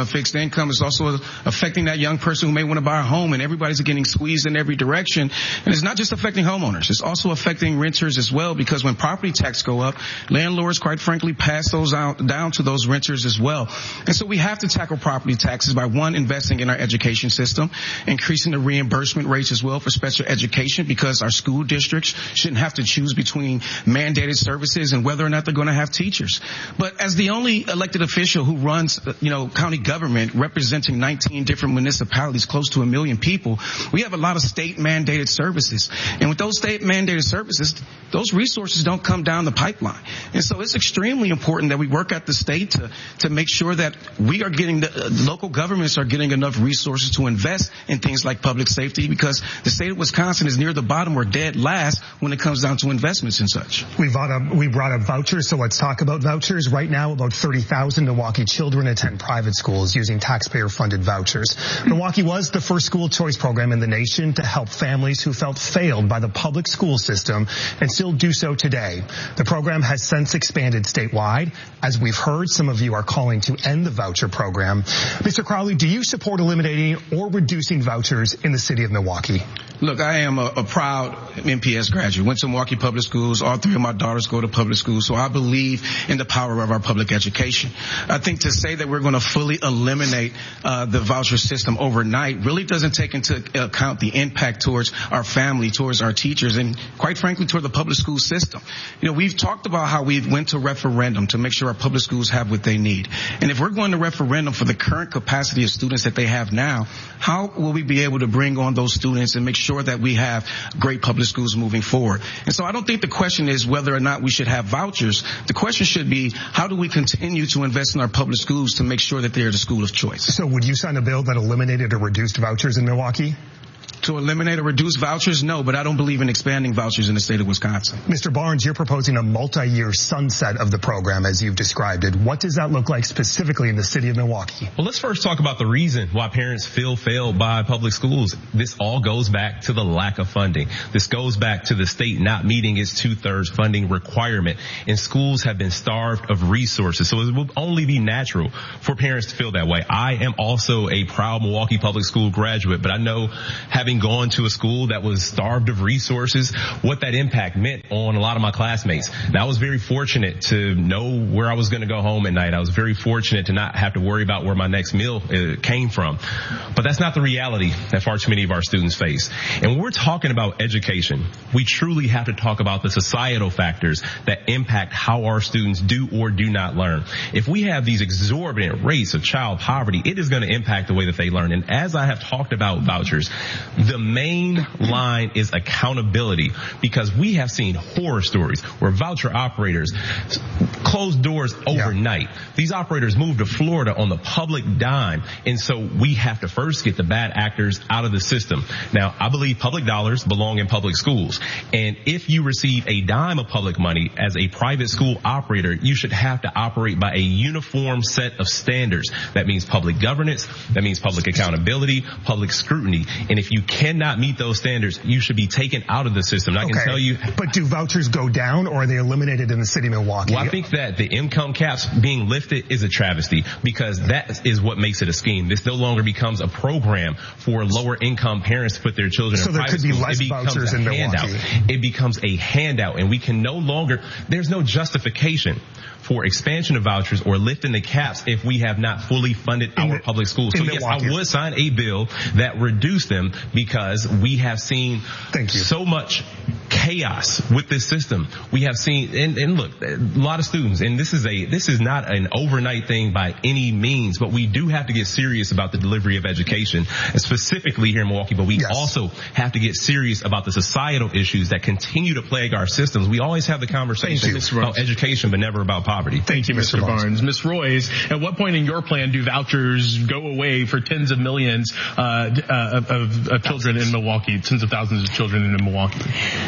fixed income. It's also affecting that young person who may want to buy a home, and everybody's getting squeezed in every direction. And it's not just affecting homeowners. It's also affecting renters as well, because when property tax go up, landlords, quite frankly, pass those out down to those renters as well. And so we have to tackle property taxes by, one, investing in our education system, increasing the reimbursement rates as well for special education, because our school districts shouldn't have to choose between mandated services and whether or not they're going to have teachers. But as the only elected official who runs, you know, county government representing nineteen different municipalities, close to a million people, we have a lot of state mandated services. And with those state mandated services, those resources don't come down the pipeline. And so it's extremely important that we work at the state to, to make sure that we are getting, the uh, local governments are getting enough resources to invest in things like public safety, because the state of Wisconsin is near the bottom or dead last when it comes down to investments and such. We brought up, we brought up vouchers, so let's talk about vouchers. Right now, about thirty thousand Milwaukee children attend private schools using taxpayer-funded vouchers. Milwaukee was the first school choice program in the nation to help families who felt failed by the public school system, and still do so today. The program has since expanded statewide. As we've heard, some of you are calling to end the voucher program. Mister Crowley, do you support eliminating or reducing vouchers in the city of Milwaukee? Look, I am a, a proud M P S graduate. Went to Milwaukee Public Schools. All three of my daughters go to public schools, so I believe in the power of our public education. I think to say that we're going to fully eliminate uh, the voucher system overnight really doesn't take into account the impact towards our family, towards our teachers, and quite frankly, toward the public school system. You know, we've talked about how we went to referendum to make sure our public schools have what they need. And if we're going to referendum for the current capacity of students that they have now, how will we be able to bring on those students and make sure that we have great public schools moving forward? And so I don't think the question is whether or not we should have vouchers. The question should be, how do we continue to invest in our public schools to make sure that they're the school of choice? So would you sign a bill that eliminated or reduced vouchers in Milwaukee? To eliminate or reduce vouchers? No, but I don't believe in expanding vouchers in the state of Wisconsin. Mister Barnes, you're proposing a multi-year sunset of the program as you've described it. What does that look like specifically in the city of Milwaukee? Well, let's first talk about the reason why parents feel failed by public schools. This all goes back to the lack of funding. This goes back to the state not meeting its two-thirds funding requirement, and schools have been starved of resources. So it will only be natural for parents to feel that way. I am also a proud Milwaukee Public School graduate, but I know having gone to a school that was starved of resources, what that impact meant on a lot of my classmates. Now, I was very fortunate to know where I was going to go home at night. I was very fortunate to not have to worry about where my next meal uh, came from. But that's not the reality that far too many of our students face. And when we're talking about education, we truly have to talk about the societal factors that impact how our students do or do not learn. If we have these exorbitant rates of child poverty, it is going to impact the way that they learn. And as I have talked about vouchers, the main line is accountability, because we have seen horror stories where voucher operators close doors overnight. Yeah. These operators move to Florida on the public dime, and so we have to first get the bad actors out of the system. Now, I believe public dollars belong in public schools, and if you receive a dime of public money as a private school operator, you should have to operate by a uniform set of standards. That means public governance, that means public accountability, public scrutiny, and if you cannot meet those standards, you should be taken out of the system. And I okay. can tell you. But do vouchers go down, or are they eliminated in the city of Milwaukee? Well, I think that the income caps being lifted is a travesty, because that is what makes it a scheme. This no longer becomes a program for lower income parents to put their children so in private schools. So there could be less vouchers in handout. Milwaukee. It becomes a handout, and we can no longer, there's no justification for expansion of vouchers or lifting the caps if we have not fully funded in our the, public schools. So yes, Milwaukee. I would sign a bill that reduced them, because we have seen Thank you. so much chaos with this system. We have seen, and, and look, a lot of students, and this is a, this is not an overnight thing by any means, but we do have to get serious about the delivery of education, specifically here in Milwaukee, but we yes. also have to get serious about the societal issues that continue to plague our systems. We always have the conversation about education, but never about poverty. Thank, Thank you, Mister Barnes. Barnes. Miz Roys, at what point in your plan do vouchers go away for tens of millions uh, uh, of, of children in Milwaukee, tens of thousands of children in Milwaukee?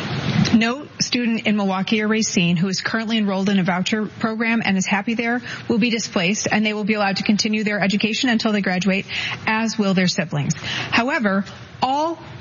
No student in Milwaukee or Racine who is currently enrolled in a voucher program and is happy there will be displaced, and they will be allowed to continue their education until they graduate, as will their siblings. However, all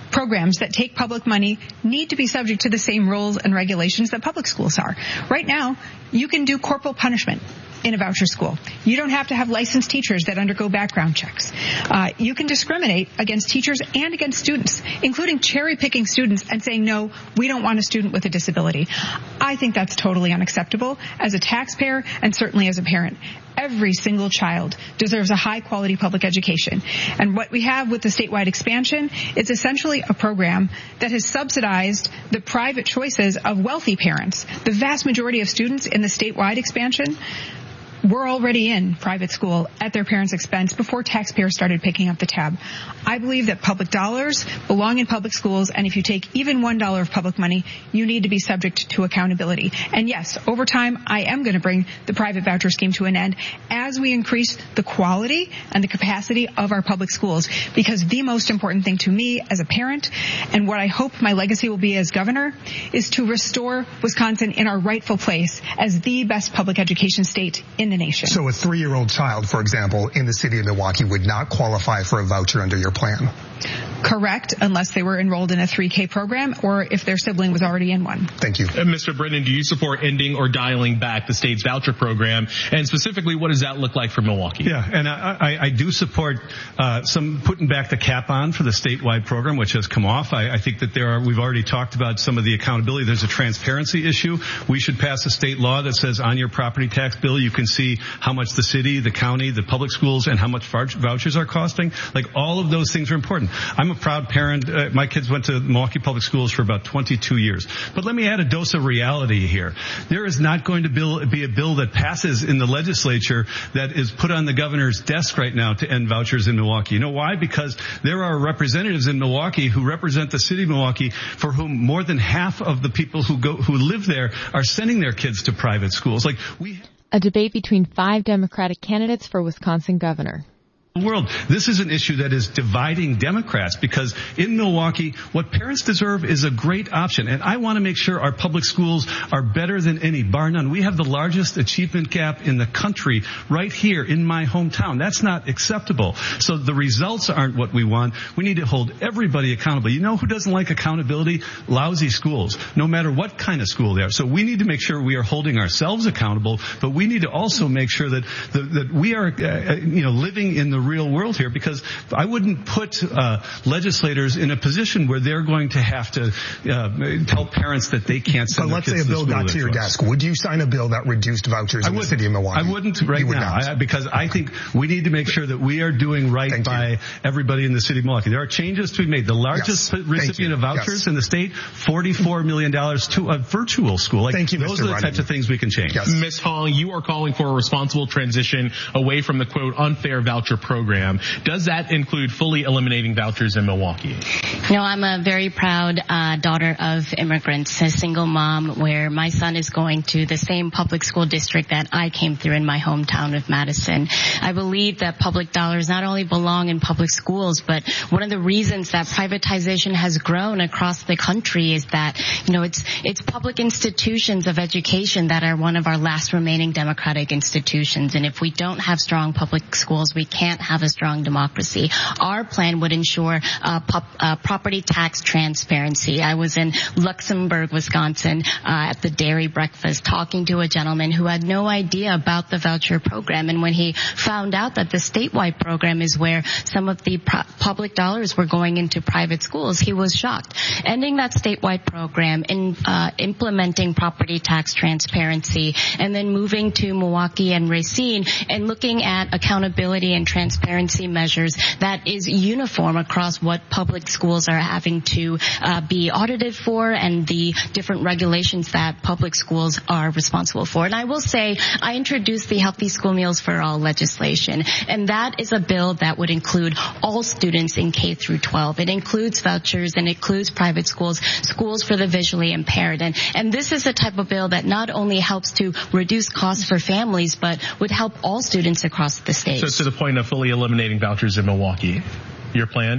programs that take public money need to be subject to the same rules and regulations that public schools are. Right now, you can do corporal punishment in a voucher school. You don't have to have licensed teachers that undergo background checks. Uh, you can discriminate against teachers and against students, including cherry-picking students and saying, no, we don't want a student with a disability. I think that's totally unacceptable as a taxpayer and certainly as a parent. Every single child deserves a high-quality public education. And what we have with the statewide expansion is essentially a program that has subsidized the private choices of wealthy parents. The vast majority of students in the statewide expansion were already in private school at their parents' expense before taxpayers started picking up the tab. I believe that public dollars belong in public schools, and if you take even one dollar of public money, you need to be subject to accountability. And yes, over time, I am going to bring the private voucher scheme to an end as we increase the quality and the capacity of our public schools, because the most important thing to me as a parent, and what I hope my legacy will be as governor, is to restore Wisconsin in our rightful place as the best public education state in the nation. So a three-year-old child, for example, in the city of Milwaukee would not qualify for a voucher under your plan? Correct, unless they were enrolled in a three K program or if their sibling was already in one. Thank you. Uh, Mister Brennan, do you support ending or dialing back the state's voucher program? And specifically, what does that look like for Milwaukee? Yeah, and I, I, I do support uh, some putting back the cap on for the statewide program, which has come off. I, I think that there are, we've already talked about some of the accountability. There's a transparency issue. We should pass a state law that says on your property tax bill, you can see how much the city, the county, the public schools, and how much vouchers are costing. Like, all of those things are important. I'm a proud parent. Uh, my kids went to Milwaukee Public Schools for about twenty-two years. But let me add a dose of reality here. There is not going to bill, be a bill that passes in the legislature that is put on the governor's desk right now to end vouchers in Milwaukee. You know why? Because there are representatives in Milwaukee who represent the city of Milwaukee for whom more than half of the people who go who live there are sending their kids to private schools. Like we. A debate between five Democratic candidates for Wisconsin governor. World. This is an issue that is dividing Democrats, because in Milwaukee, what parents deserve is a great option. And I want to make sure our public schools are better than any, bar none. We have the largest achievement gap in the country right here in my hometown. That's not acceptable. So the results aren't what we want. We need to hold everybody accountable. You know who doesn't like accountability? Lousy schools, no matter what kind of school they are. So we need to make sure we are holding ourselves accountable, but we need to also make sure that, the, that we are, uh, you know, living in the real world here, because I wouldn't put uh, legislators in a position where they're going to have to uh, tell parents that they can't send but their kids to school. But let's say a bill got to your desk. Would you sign a bill that reduced vouchers in the city of Milwaukee? I wouldn't right would now, I, because I think we need to make sure that we are doing right Thank by you. everybody in the city of Milwaukee. There are changes to be made. The largest yes. recipient of vouchers yes. in the state, forty-four million dollars to a virtual school. Like, Thank you, those Mister are the Running. types of things we can change. Yes. Miz Hong, you are calling for a responsible transition away from the, quote, unfair voucher program. Does that include fully eliminating vouchers in Milwaukee? No, I'm a very proud uh, daughter of immigrants, a single mom, where my son is going to the same public school district that I came through in my hometown of Madison. I believe that public dollars not only belong in public schools, but one of the reasons that privatization has grown across the country is that, you know, it's it's public institutions of education that are one of our last remaining democratic institutions. And if we don't have strong public schools, we can't have a strong democracy. Our plan would ensure uh, pop, uh, property tax transparency. I was in Luxembourg, Wisconsin, uh, at the dairy breakfast talking to a gentleman who had no idea about the voucher program. And when he found out that the statewide program is where some of the pro- public dollars were going into private schools, he was shocked. Ending that statewide program, in uh, implementing property tax transparency, and then moving to Milwaukee and Racine and looking at accountability and transparency measures that is uniform across what public schools are having to uh, be audited for and the different regulations that public schools are responsible for. And I will say, I introduced the Healthy School Meals for All legislation, and that is a bill that would include all students in K through twelve. It includes vouchers and includes private schools, schools for the visually impaired. And, and this is a type of bill that not only helps to reduce costs for families, but would help all students across the state. So to the point of fully eliminating vouchers in Milwaukee, your plan?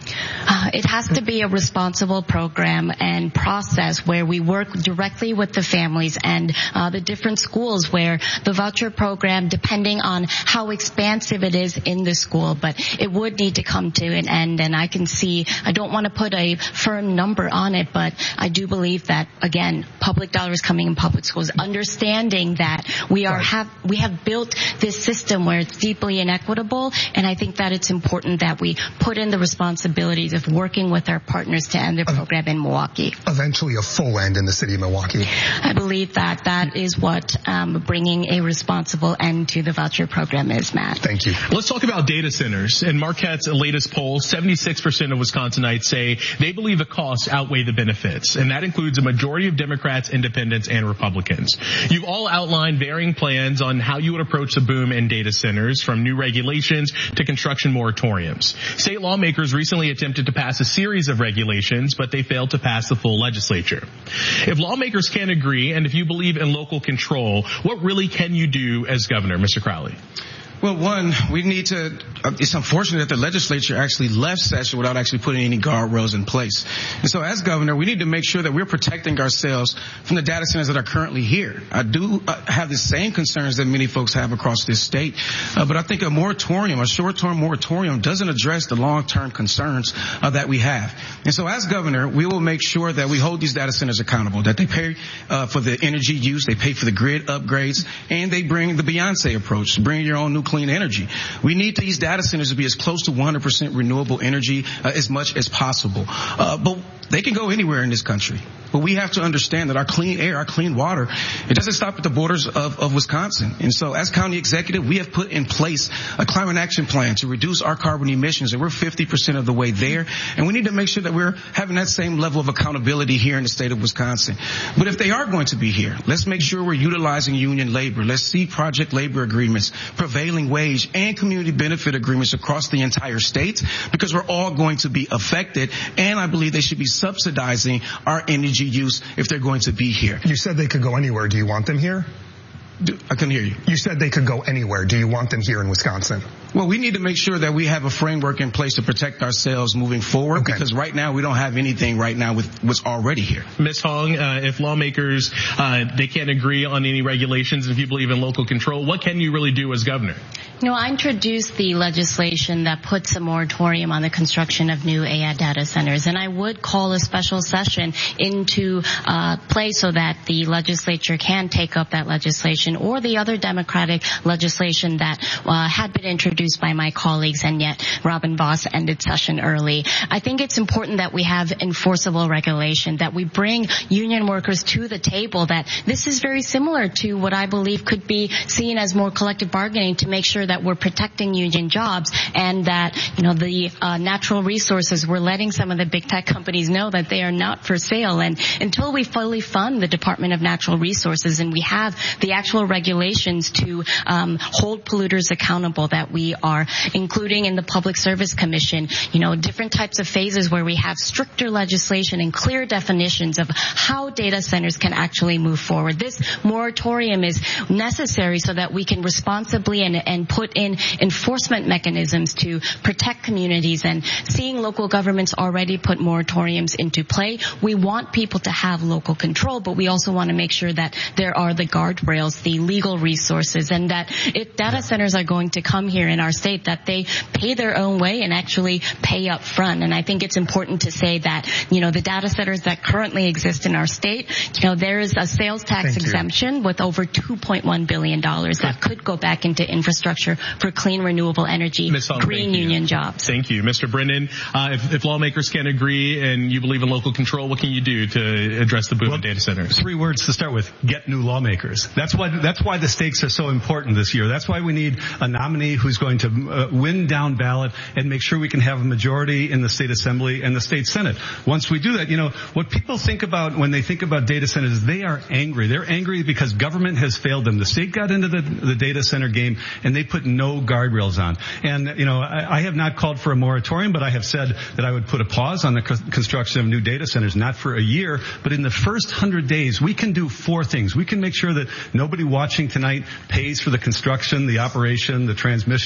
Uh, it has to be a responsible program and process where we work directly with the families and uh, the different schools where the voucher program, depending on how expansive it is in the school, but it would need to come to an end. And I can see, I don't want to put a firm number on it, but I do believe that, again, public dollars coming in public schools, understanding that we are have we have built this system where it's deeply inequitable, and I think that it's important that we put in the responsibilities of working with our partners to end the program in Milwaukee. Eventually a full end in the city of Milwaukee. I believe that that is what um, bringing a responsible end to the voucher program is, Matt. Thank you. Let's talk about data centers. In Marquette's latest poll, seventy-six percent of Wisconsinites say they believe the costs outweigh the benefits, and that includes a majority of Democrats, independents, and Republicans. You've all outlined varying plans on how you would approach the boom in data centers, from new regulations to construction moratoriums. State lawmakers recently attempted to pass a series of regulations, but they failed to pass the full legislature. If lawmakers can't agree, and if you believe in local control, what really can you do as governor, Mister Crowley? Well, one, we need to, uh, it's unfortunate that the legislature actually left session without actually putting any guardrails in place. And so as governor, we need to make sure that we're protecting ourselves from the data centers that are currently here. I do uh, have the same concerns that many folks have across this state, uh, but I think a moratorium, a short-term moratorium, doesn't address the long-term concerns uh, that we have. And so as governor, we will make sure that we hold these data centers accountable, that they pay uh, for the energy use, they pay for the grid upgrades, and they bring the Beyonce approach, bring your own new clean energy. We need these data centers to be as close to one hundred percent renewable energy uh, as much as possible. Uh, but they can go anywhere in this country. But we have to understand that our clean air, our clean water, it doesn't stop at the borders of, of Wisconsin. And so as county executive, we have put in place a climate action plan to reduce our carbon emissions, and we're fifty percent of the way there. And we need to make sure that we're having that same level of accountability here in the state of Wisconsin. But if they are going to be here, let's make sure we're utilizing union labor. Let's see project labor agreements, prevailing wage, and community benefit agreements across the entire state, because we're all going to be affected. And I believe they should be subsidizing our energy use if they're going to be here. You said they could go anywhere. Do you want them here? Do, I couldn't hear you. You said they could go anywhere. Do you want them here in Wisconsin? Well, we need to make sure that we have a framework in place to protect ourselves moving forward, okay. Because right now we don't have anything right now with what's already here. Miz Hong, uh, if lawmakers, uh, they can't agree on any regulations, if you believe in local control, what can you really do as governor? You know, I introduced the legislation that puts a moratorium on the construction of new A I data centers, and I would call a special session into uh, play so that the legislature can take up that legislation or the other Democratic legislation that uh, had been introduced by my colleagues, and yet Robin Vos ended session early. I think it's important that we have enforceable regulation, that we bring union workers to the table, that this is very similar to what I believe could be seen as more collective bargaining, to make sure that we're protecting union jobs, and that, you know, the uh, natural resources, we're letting some of the big tech companies know that they are not for sale. And until we fully fund the Department of Natural Resources and we have the actual regulations to um, hold polluters accountable, that we are including in the Public Service Commission, you know, different types of phases where we have stricter legislation and clear definitions of how data centers can actually move forward. This moratorium is necessary so that we can responsibly and, and put in enforcement mechanisms to protect communities. And seeing local governments already put moratoriums into play, we want people to have local control, but we also want to make sure that there are the guardrails, the legal resources, and that if data centers are going to come here in our state, that they pay their own way and actually pay up front. And I think it's important to say that, you know, the data centers that currently exist in our state, you know, there is a sales tax Thank exemption you. with over two point one billion dollars that could go back into infrastructure for clean, renewable energy, Hong, green union you. jobs. Thank you. Mister Brennan, uh, if, if lawmakers can't agree and you believe in local control, what can you do to address the boom well, in data centers? Three words to start with: get new lawmakers. That's why, that's why the stakes are so important this year. That's why we need a nominee who's going to uh, win down ballot and make sure we can have a majority in the state assembly and the state senate. Once we do that, you know, what people think about when they think about data centers, they are angry. They're angry because government has failed them. The state got into the, the data center game and they put no guardrails on. And, you know, I, I have not called for a moratorium, but I have said that I would put a pause on the co- construction of new data centers, not for a year, but in the first hundred days, we can do four things. We can make sure that nobody watching tonight pays for the construction, the operation, the transmission,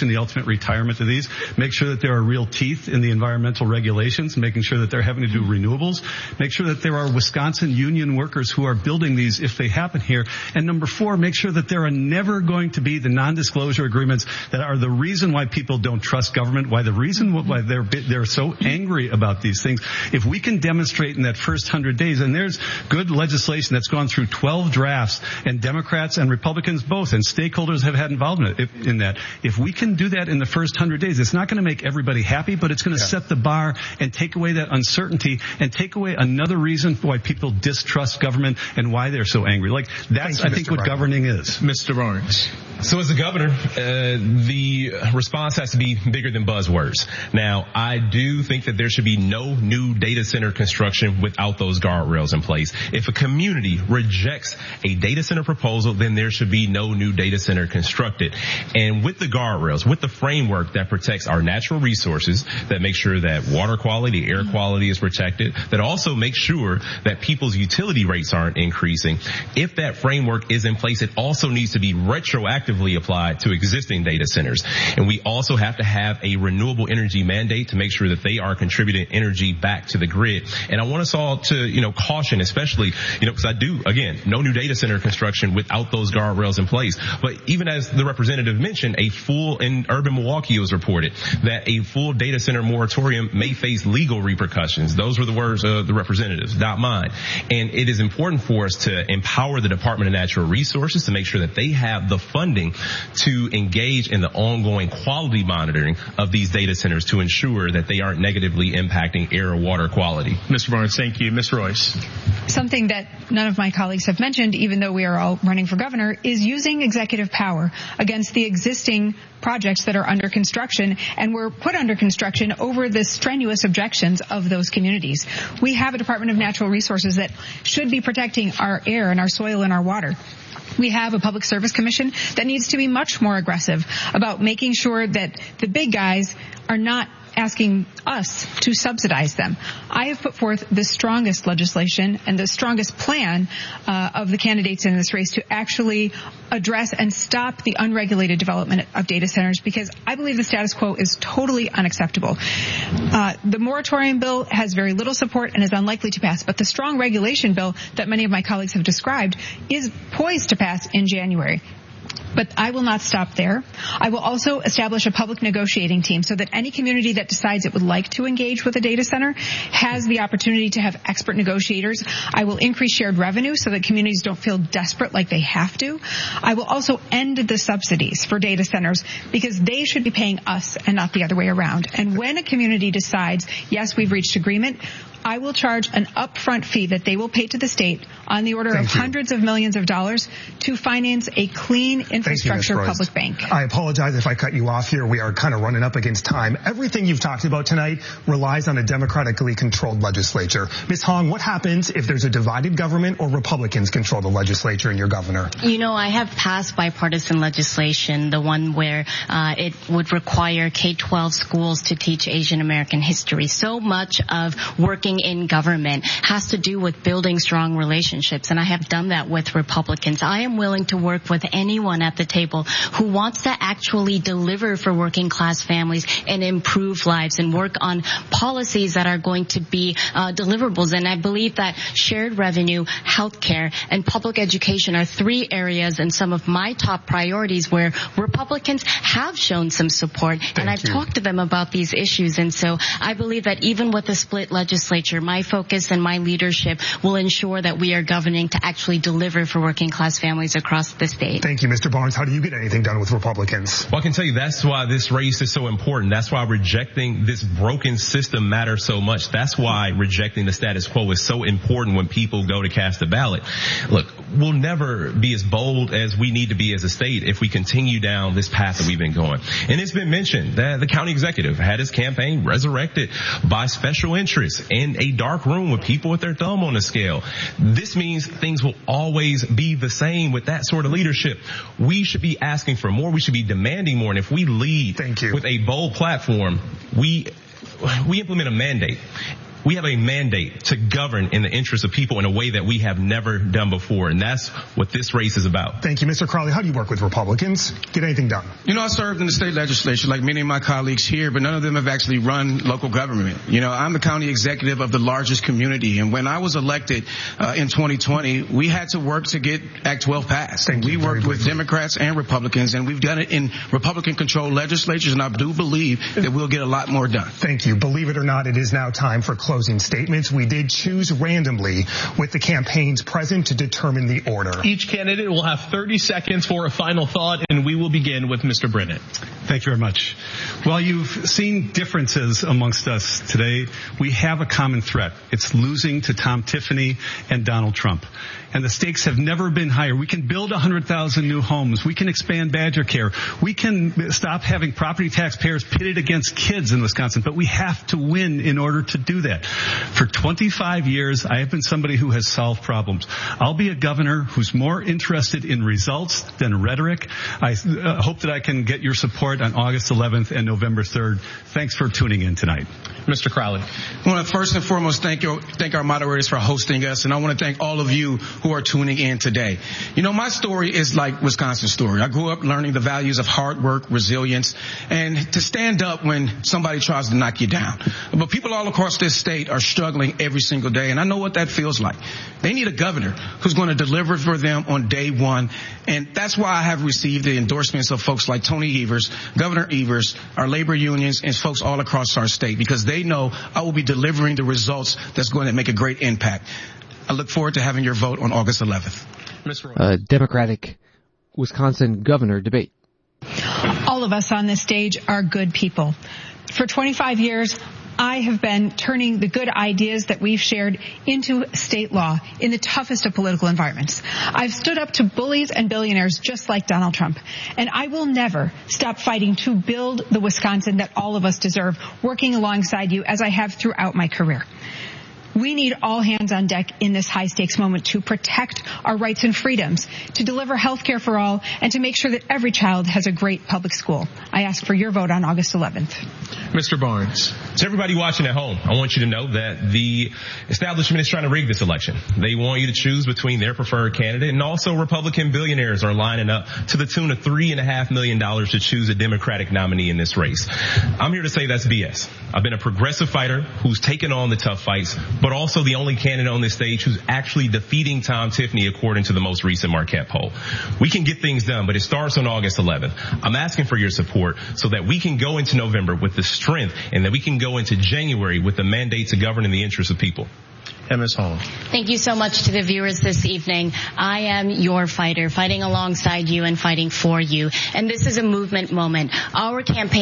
the ultimate retirement of these. Make sure that there are real teeth in the environmental regulations, making sure that they're having to do renewables. Make sure that there are Wisconsin union workers who are building these if they happen here. And number four, make sure that there are never going to be the non-disclosure agreements that are the reason why people don't trust government, why the reason why they're they're so angry about these things. If we can demonstrate in that first hundred days, and there's good legislation that's gone through twelve drafts, and Democrats and Republicans both, and stakeholders have had involvement in that. If we can do that in the first hundred days, it's not going to make everybody happy, but it's going to yeah. set the bar and take away that uncertainty and take away another reason why people distrust government and why they're so angry. Like that's, you, I think, Mister what Ryan. governing is. Mister Barnes. So as a governor, uh, the response has to be bigger than buzzwords. Now, I do think that there should be no new data center construction without those guardrails in place. If a community rejects a data center proposal, then there should be no new data center constructed. And with the guardrails, with the framework that protects our natural resources, that makes sure that water quality, air quality is protected, that also makes sure that people's utility rates aren't increasing. If that framework is in place, it also needs to be retroactively applied to existing data centers. And we also have to have a renewable energy mandate to make sure that they are contributing energy back to the grid. And I want us all to, you know, caution, especially, you know, because I do, again, no new data center construction without those guardrails in place. But even as the representative mentioned, a full, in urban Milwaukee it was reported that a full data center moratorium may face legal repercussions. Those were the words of the representatives, not mine. And it is important for us to empower the Department of Natural Resources to make sure that they have the funding to engage in the ongoing quality monitoring of these data centers to ensure that they aren't negatively impacting air or water quality. Mister Barnes, thank you. Miz Royce. Something that none of my colleagues have mentioned, even though we are all running for governor, is using executive power against the existing projects that are under construction and were put under construction over the strenuous objections of those communities. We have a Department of Natural Resources that should be protecting our air and our soil and our water. We have a Public Service Commission that needs to be much more aggressive about making sure that the big guys are not asking us to subsidize them. I have put forth the strongest legislation and the strongest plan uh, of the candidates in this race to actually address and stop the unregulated development of data centers, because I believe the status quo is totally unacceptable. Uh, the moratorium bill has very little support and is unlikely to pass, but the strong regulation bill that many of my colleagues have described is poised to pass in January. But I will not stop there. I will also establish a public negotiating team so that any community that decides it would like to engage with a data center has the opportunity to have expert negotiators. I will increase shared revenue so that communities don't feel desperate like they have to. I will also end the subsidies for data centers because they should be paying us and not the other way around. And when a community decides, yes, we've reached agreement, I will charge an upfront fee that they will pay to the state on the order Thank of you. hundreds of millions of dollars to finance a clean infrastructure you, public bank. I apologize if I cut you off here. We are kind of running up against time. Everything you've talked about tonight relies on a democratically controlled legislature. Miz Hong, what happens if there's a divided government or Republicans control the legislature and your governor? You know, I have passed bipartisan legislation, the one where uh, it would require K twelve schools to teach Asian American history. So much of working in government has to do with building strong relationships, and I have done that with Republicans. I am willing to work with anyone at the table who wants to actually deliver for working class families and improve lives and work on policies that are going to be uh, deliverables. And I believe that shared revenue, healthcare, and public education are three areas and some of my top priorities where Republicans have shown some support. Thank and I've you. talked to them about these issues. And so I believe that even with the split legislature, my focus and my leadership will ensure that we are governing to actually deliver for working class families across the state. Thank you, Mister Barnes. How do you get anything done with Republicans? Well, I can tell you that's why this race is so important. That's why rejecting this broken system matters so much. That's why rejecting the status quo is so important when people go to cast a ballot. Look, we'll never be as bold as we need to be as a state if we continue down this path that we've been going. And it's been mentioned that the county executive had his campaign resurrected by special interests in a dark room with people with their thumb on the scale. This means things will always be the same with that sort of leadership. We should be asking for more. We should be demanding more. And if we lead Thank you. with a bold platform, we we implement a mandate. We have a mandate to govern in the interest of people in a way that we have never done before, and that's what this race is about. Thank you, Mister Crowley. How do you work with Republicans? Get anything done? You know, I served in the state legislature like many of my colleagues here, but none of them have actually run local government. You know, I'm the county executive of the largest community, and when I was elected uh, in twenty twenty, we had to work to get Act twelve passed. Thank we you. worked Very with Democrats and Republicans, and we've done it in Republican-controlled legislatures, and I do believe that we'll get a lot more done. Thank you. Believe it or not, it is now time for closing statements. We did choose randomly with the campaigns present to determine the order. Each candidate will have thirty seconds for a final thought, and we will begin with Mister Brennan. Thank you very much. While you've seen differences amongst us today, we have a common threat. It's losing to Tom Tiffany and Donald Trump. And the stakes have never been higher. We can build one hundred thousand new homes. We can expand Badger Care. We can stop having property taxpayers pitted against kids in Wisconsin. But we have to win in order to do that. For twenty-five years, I have been somebody who has solved problems. I'll be a governor who's more interested in results than rhetoric. I uh, hope that I can get your support on August eleventh and November third. Thanks for tuning in tonight. Mister Crowley. I want to first and foremost thank you, thank our moderators for hosting us, and I want to thank all of you who are tuning in today. You know, my story is like Wisconsin's story. I grew up learning the values of hard work, resilience, and to stand up when somebody tries to knock you down. But people all across this state are struggling every single day, and I know what that feels like. They need a governor who's going to deliver for them on day one, and that's why I have received the endorsements of folks like Tony Evers, Governor Evers, our labor unions, and folks all across our state, because they know I will be delivering the results that's going to make a great impact. I look forward to having your vote on August eleventh. Uh, Democratic Wisconsin governor debate. All of us on this stage are good people. For twenty-five years, I have been turning the good ideas that we've shared into state law in the toughest of political environments. I've stood up to bullies and billionaires just like Donald Trump, and I will never stop fighting to build the Wisconsin that all of us deserve, working alongside you as I have throughout my career. We need all hands on deck in this high-stakes moment to protect our rights and freedoms, to deliver health care for all, and to make sure that every child has a great public school. I ask for your vote on August eleventh. Mister Barnes. To everybody watching at home, I want you to know that the establishment is trying to rig this election. They want you to choose between their preferred candidate, and also Republican billionaires are lining up to the tune of three and a half million dollars to choose a Democratic nominee in this race. I'm here to say that's B S. I've been a progressive fighter who's taken on the tough fights, but also the only candidate on this stage who's actually defeating Tom Tiffany according to the most recent Marquette poll. We can get things done, but it starts on August eleventh. I'm asking for your support so that we can go into November with the strength and that we can go into January with the mandate to govern in the interest of people. And Miz Hall. Thank you so much to the viewers this evening. I am your fighter, fighting alongside you and fighting for you. And this is a movement moment. Our campaign